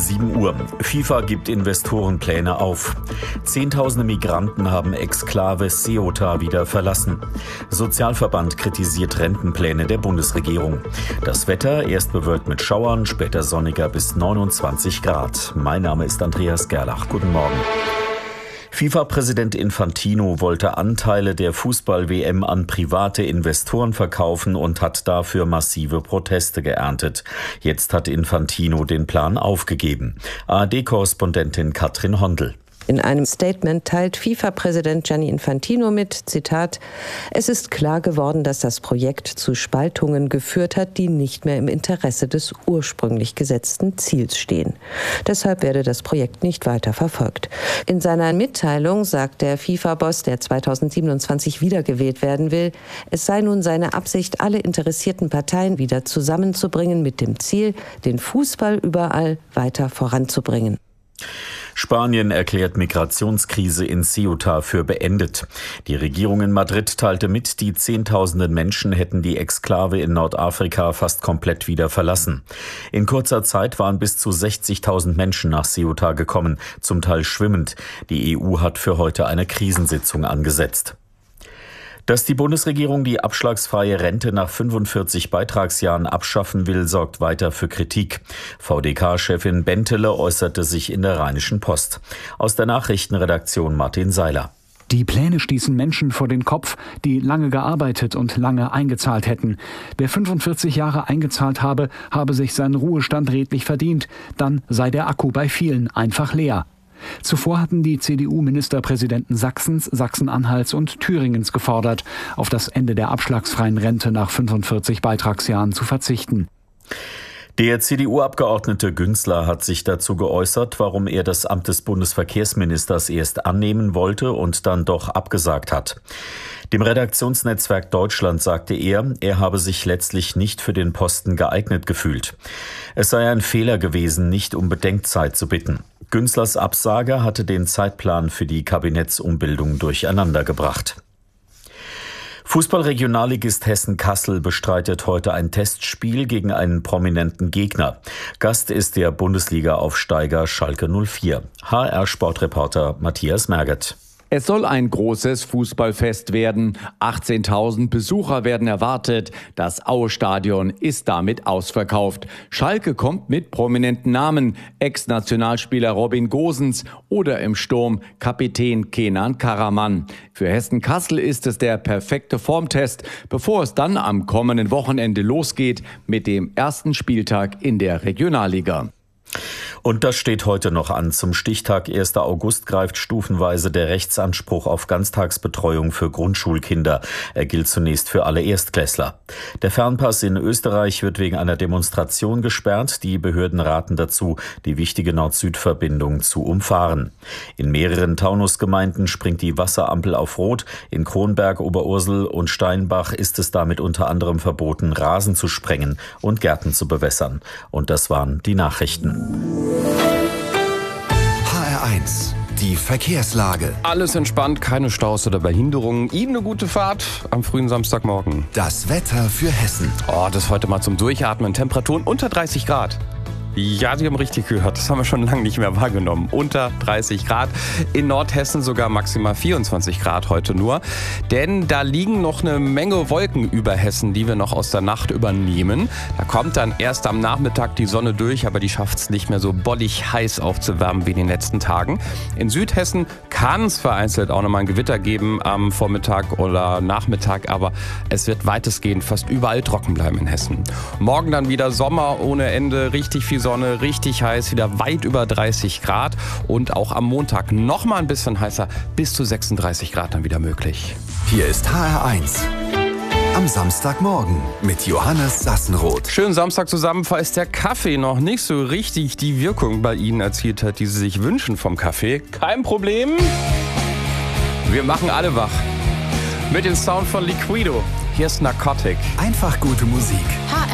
7 Uhr. FIFA gibt Investorenpläne auf. Zehntausende Migranten haben Exklave Ceuta wieder verlassen. Sozialverband kritisiert Rentenpläne der Bundesregierung. Das Wetter erst bewölkt mit Schauern, später sonniger bis 29 Grad. Mein Name ist Andreas Gerlach. Guten Morgen. FIFA-Präsident Infantino wollte Anteile der Fußball-WM an private Investoren verkaufen und hat dafür massive Proteste geerntet. Jetzt hat Infantino den Plan aufgegeben. ARD-Korrespondentin Katrin Hondel. In einem Statement teilt FIFA-Präsident Gianni Infantino mit, Zitat, es ist klar geworden, dass das Projekt zu Spaltungen geführt hat, die nicht mehr im Interesse des ursprünglich gesetzten Ziels stehen. Deshalb werde das Projekt nicht weiter verfolgt. In seiner Mitteilung sagt der FIFA-Boss, der 2027 wiedergewählt werden will, es sei nun seine Absicht, alle interessierten Parteien wieder zusammenzubringen mit dem Ziel, den Fußball überall weiter voranzubringen. Spanien erklärt Migrationskrise in Ceuta für beendet. Die Regierung in Madrid teilte mit, die Zehntausenden Menschen hätten die Exklave in Nordafrika fast komplett wieder verlassen. In kurzer Zeit waren bis zu 60.000 Menschen nach Ceuta gekommen, zum Teil schwimmend. Die EU hat für heute eine Krisensitzung angesetzt. Dass die Bundesregierung die abschlagsfreie Rente nach 45 Beitragsjahren abschaffen will, sorgt weiter für Kritik. VDK-Chefin Bentele äußerte sich in der Rheinischen Post. Aus der Nachrichtenredaktion Martin Seiler. Die Pläne stießen Menschen vor den Kopf, die lange gearbeitet und lange eingezahlt hätten. Wer 45 Jahre eingezahlt habe, habe sich seinen Ruhestand redlich verdient. Dann sei der Akku bei vielen einfach leer. Zuvor hatten die CDU-Ministerpräsidenten Sachsens, Sachsen-Anhalts und Thüringens gefordert, auf das Ende der abschlagsfreien Rente nach 45 Beitragsjahren zu verzichten. Der CDU-Abgeordnete Günzler hat sich dazu geäußert, warum er das Amt des Bundesverkehrsministers erst annehmen wollte und dann doch abgesagt hat. Dem Redaktionsnetzwerk Deutschland sagte er habe sich letztlich nicht für den Posten geeignet gefühlt. Es sei ein Fehler gewesen, nicht um Bedenkzeit zu bitten. Günzlers Absage hatte den Zeitplan für die Kabinettsumbildung durcheinandergebracht. Fußball-Regionalligist Hessen-Kassel bestreitet heute ein Testspiel gegen einen prominenten Gegner. Gast ist der Bundesliga-Aufsteiger Schalke 04. HR-Sportreporter Matthias Merget. Es soll ein großes Fußballfest werden. 18.000 Besucher werden erwartet. Das Aue-Stadion ist damit ausverkauft. Schalke kommt mit prominenten Namen. Ex-Nationalspieler Robin Gosens oder im Sturm Kapitän Kenan Karaman. Für Hessen-Kassel ist es der perfekte Formtest, bevor es dann am kommenden Wochenende losgeht mit dem ersten Spieltag in der Regionalliga. Und das steht heute noch an. Zum Stichtag 1. August greift stufenweise der Rechtsanspruch auf Ganztagsbetreuung für Grundschulkinder. Er gilt zunächst für alle Erstklässler. Der Fernpass in Österreich wird wegen einer Demonstration gesperrt. Die Behörden raten dazu, die wichtige Nord-Süd-Verbindung zu umfahren. In mehreren Taunusgemeinden springt die Wasserampel auf Rot. In Kronberg, Oberursel und Steinbach ist es damit unter anderem verboten, Rasen zu sprengen und Gärten zu bewässern. Und das waren die Nachrichten. HR1, die Verkehrslage. Alles entspannt, keine Staus oder Behinderungen. Ihnen eine gute Fahrt am frühen Samstagmorgen. Das Wetter für Hessen. Das ist heute mal zum Durchatmen. Temperaturen unter 30 Grad. Ja, Sie haben richtig gehört, das haben wir schon lange nicht mehr wahrgenommen. Unter 30 Grad, in Nordhessen sogar maximal 24 Grad heute nur. Denn da liegen noch eine Menge Wolken über Hessen, die wir noch aus der Nacht übernehmen. Da kommt dann erst am Nachmittag die Sonne durch, aber die schafft es nicht mehr so bollig heiß aufzuwärmen wie in den letzten Tagen. In Südhessen kann es vereinzelt auch nochmal ein Gewitter geben am Vormittag oder Nachmittag, aber es wird weitestgehend fast überall trocken bleiben in Hessen. Morgen dann wieder Sommer ohne Ende, richtig viel Sonne, richtig heiß, wieder weit über 30 Grad und auch am Montag noch mal ein bisschen heißer, bis zu 36 Grad dann wieder möglich. Hier ist HR1 am Samstagmorgen mit Johannes Sassenroth. Schönen Samstag zusammen, falls der Kaffee noch nicht so richtig die Wirkung bei Ihnen erzielt hat, die Sie sich wünschen vom Kaffee. Kein Problem. Wir machen alle wach. Mit dem Sound von Liquido. Hier ist Narcotic. Einfach gute Musik.